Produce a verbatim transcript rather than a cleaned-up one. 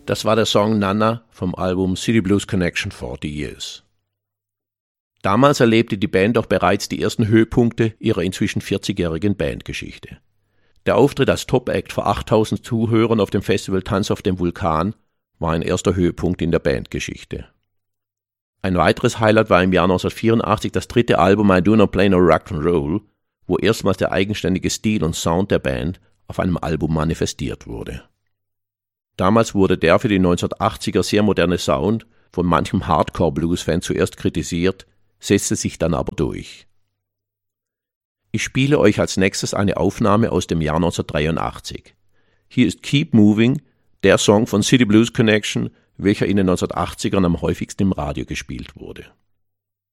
Das war der Song Nana vom Album City Blues Connection forty Years. Damals erlebte die Band auch bereits die ersten Höhepunkte ihrer inzwischen vierzigjährigen Bandgeschichte. Der Auftritt als Top-Act vor achttausend Zuhörern auf dem Festival Tanz auf dem Vulkan war ein erster Höhepunkt in der Bandgeschichte. Ein weiteres Highlight war im Jahr neunzehnhundertvierundachtzig das dritte Album I Do Not Play No Rock'n'Roll, wo erstmals der eigenständige Stil und Sound der Band auf einem Album manifestiert wurde. Damals wurde der für die neunzehnhundertachtziger sehr moderne Sound von manchem Hardcore-Blues-Fan zuerst kritisiert, setzte sich dann aber durch. Ich spiele euch als nächstes eine Aufnahme aus dem Jahr neunzehnhundertdreiundachtzig. Hier ist Keep Moving, der Song von City Blues Connection, welcher in den neunzehnhundertachtzigern am häufigsten im Radio gespielt wurde.